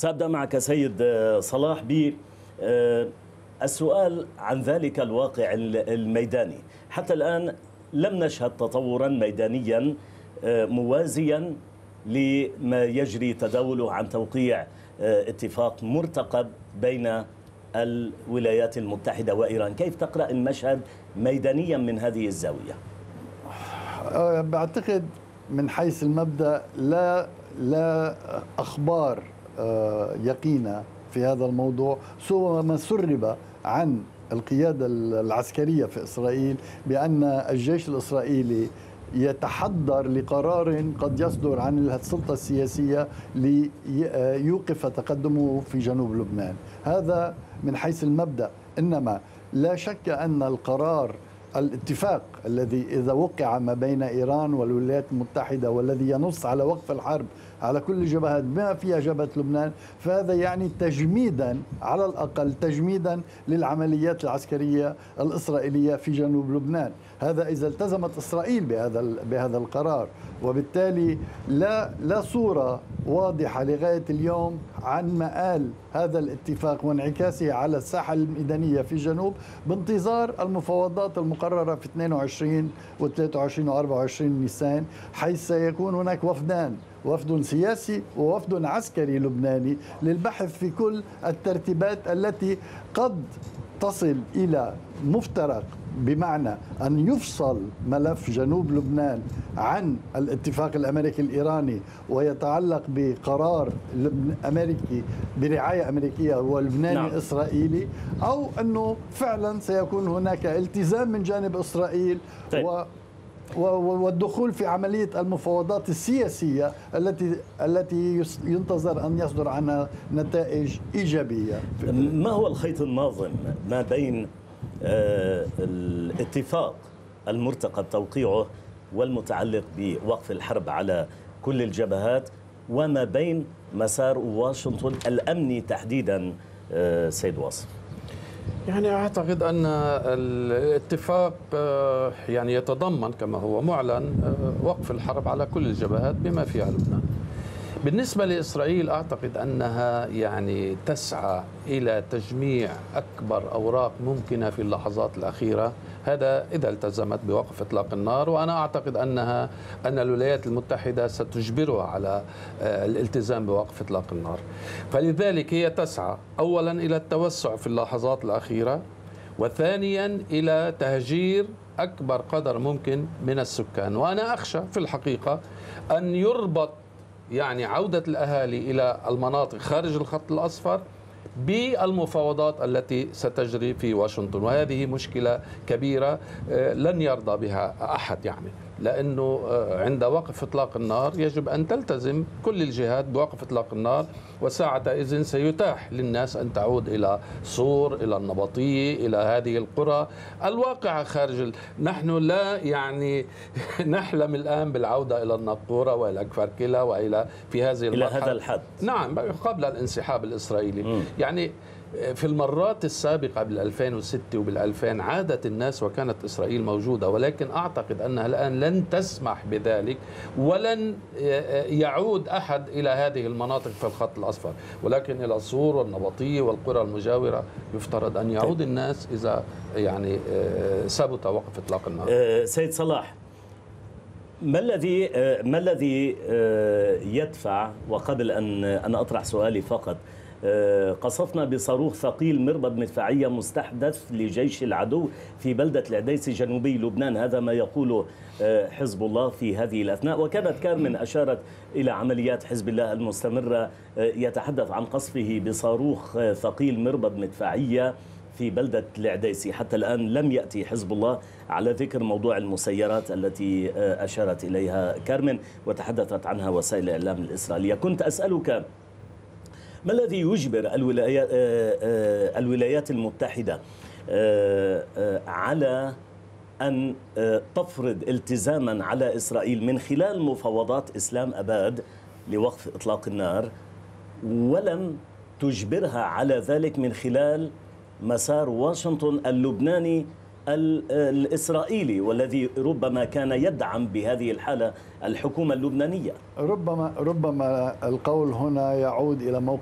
سأبدأ معك سيد صلاح بالسؤال عن ذلك الواقع الميداني. حتى الآن لم نشهد تطورا ميدانيا موازيا لما يجري تداوله عن توقيع اتفاق مرتقب بين الولايات المتحدة وإيران. كيف تقرأ المشهد ميدانيا من هذه الزاوية؟ بعتقد من حيث المبدأ لا أخبار يقينة في هذا الموضوع سوى ما سرب عن القيادة العسكرية في إسرائيل بأن الجيش الإسرائيلي يتحضر لقرار قد يصدر عن السلطة السياسية ليوقف تقدمه في جنوب لبنان. هذا من حيث المبدأ، إنما لا شك أن الاتفاق الذي إذا وقع ما بين إيران والولايات المتحدة والذي ينص على وقف الحرب على كل الجبهات بما فيها جبهة لبنان، فهذا يعني تجميدا، على الأقل تجميدا للعمليات العسكرية الإسرائيلية في جنوب لبنان. هذا إذا التزمت إسرائيل بهذا القرار، وبالتالي لا صورة واضحة لغاية اليوم عن مآل هذا الاتفاق وانعكاسه على الساحة الميدانية في الجنوب، بانتظار المفاوضات المقررة في 22 و 23 و 24 نيسان، حيث سيكون هناك وفد سياسي ووفد عسكري لبناني للبحث في كل الترتيبات التي قد تصل إلى مفترق، بمعنى أن يفصل ملف جنوب لبنان عن الاتفاق الأمريكي الإيراني ويتعلق بقرار أمريكي برعاية أمريكية ولبناني نعم. إسرائيلي، أو أنه فعلا سيكون هناك التزام من جانب إسرائيل طيب. والدخول في عملية المفاوضات السياسية التي ينتظر أن يصدر عنها نتائج إيجابية. ما هو الخيط الناظم ما بين الاتفاق المرتقب توقيعه والمتعلق بوقف الحرب على كل الجبهات وما بين مسار واشنطن الأمني تحديدا سيد واصف؟ يعني أعتقد أن الاتفاق يعني يتضمن كما هو معلن وقف الحرب على كل الجبهات بما فيها لبنان. بالنسبة لإسرائيل أعتقد أنها يعني تسعى إلى تجميع أكبر أوراق ممكنة في اللحظات الأخيرة، هذا إذا التزمت بوقف إطلاق النار، وأنا أعتقد أن الولايات المتحدة ستجبرها على الالتزام بوقف إطلاق النار. فلذلك هي تسعى أولا إلى التوسع في اللحظات الأخيرة، وثانيا إلى تهجير أكبر قدر ممكن من السكان. وأنا أخشى في الحقيقة أن يربط يعني عودة الأهالي إلى المناطق خارج الخط الأصفر بالمفاوضات التي ستجري في واشنطن، وهذه مشكلة كبيرة لن يرضى بها أحد، يعني لأنه عند وقف إطلاق النار يجب أن تلتزم كل الجهات بوقف إطلاق النار، وساعتئذ سيتاح للناس أن تعود إلى صور، إلى النبطية، إلى هذه القرى الواقعة خارج نحن لا يعني نحلم الآن بالعودة إلى النقورة وإلى كفركلة وإلى في هذه إلى هذا الحد. نعم، قبل الانسحاب الإسرائيلي. يعني في المرات السابقة بال2006 وبال2000 عادت الناس وكانت إسرائيل موجودة، ولكن أعتقد أنها الآن لن تسمح بذلك، ولن يعود أحد إلى هذه المناطق في الخط الأصفر، ولكن إلى صور والنبطية والقرى المجاورة يفترض أن يعود الناس إذا يعني ثبت وقف إطلاق النار. سيد صلاح، ما الذي يدفع، وقبل أن أطرح سؤالي فقط، قصفنا بصاروخ ثقيل مربد مدفعية مستحدث لجيش العدو في بلدة العديسي جنوبي لبنان، هذا ما يقوله حزب الله في هذه الأثناء. وكانت كارمن أشارت إلى عمليات حزب الله المستمرة، يتحدث عن قصفه بصاروخ ثقيل مربد مدفعية في بلدة العديسي. حتى الآن لم يأتي حزب الله على ذكر موضوع المسيرات التي أشارت إليها كارمن وتحدثت عنها وسائل الإعلام الإسرائيلية. كنت أسألك ما الذي يجبر الولايات المتحدة على أن تفرض التزاما على إسرائيل من خلال مفاوضات إسلام أباد لوقف إطلاق النار، ولم تجبرها على ذلك من خلال مسار واشنطن اللبناني الإسرائيلي، والذي ربما كان يدعم بهذه الحالة الحكومة اللبنانية؟ ربما القول هنا يعود إلى موقف